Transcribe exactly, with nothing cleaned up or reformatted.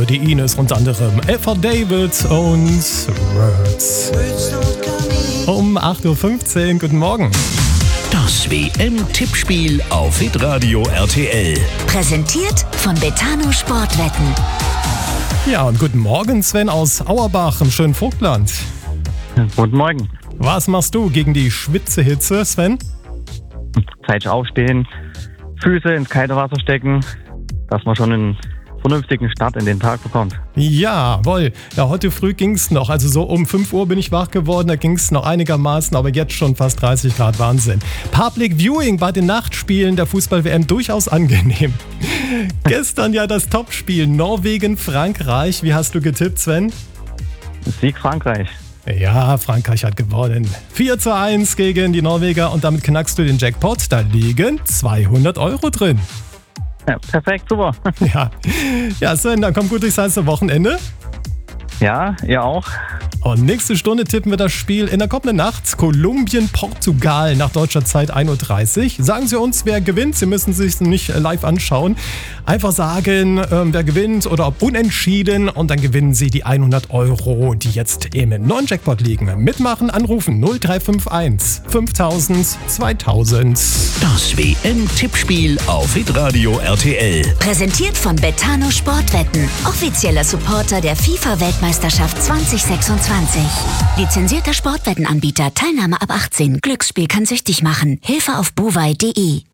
die Ines, unter anderem Eva David und Words. Um acht Uhr fünfzehn, guten Morgen. Das W M-Tippspiel auf Hitradio R T L. Präsentiert von Betano Sportwetten. Ja, und guten Morgen, Sven aus Auerbach im schönen Vogtland. Guten Morgen. Was machst du gegen die Schwitzehitze, Sven? Zeitig aufstehen, Füße ins kalte Wasser stecken, dass man schon einen vernünftigen Start in den Tag bekommt. Jawohl. Ja, heute früh ging's noch. Also so um fünf Uhr bin ich wach geworden. Da ging's noch einigermaßen, aber jetzt schon fast dreißig Grad. Wahnsinn. Public Viewing bei den Nachtspielen der Fußball-W M durchaus angenehm. Gestern ja das Topspiel Norwegen-Frankreich. Wie hast du getippt, Sven? Sieg Frankreich. Ja, Frankreich hat gewonnen. vier zu eins gegen die Norweger und damit knackst du den Jackpot. Da liegen zweihundert Euro drin. Ja, perfekt, super. Ja, ja, Sven, dann kommt gut durchs heiße Wochenende. Ja, ihr auch. Und nächste Stunde tippen wir das Spiel in der kommenden Nacht. Kolumbien-Portugal nach deutscher Zeit ein Uhr dreißig. Sagen Sie uns, wer gewinnt. Sie müssen sich nicht live anschauen. Einfach sagen, ähm, wer gewinnt oder ob unentschieden. Und dann gewinnen Sie die hundert Euro, die jetzt im neuen Jackpot liegen. Mitmachen, anrufen null drei fünf eins fünftausend zweitausend. Das W M-Tippspiel auf Hitradio R T L. Präsentiert von Betano Sportwetten. Offizieller Supporter der FIFA-Weltmeisterschaft zwanzig sechsundzwanzig. Lizenzierter Sportwettenanbieter. Teilnahme ab achtzehn. Glücksspiel kann süchtig machen. Hilfe auf bovai punkt de.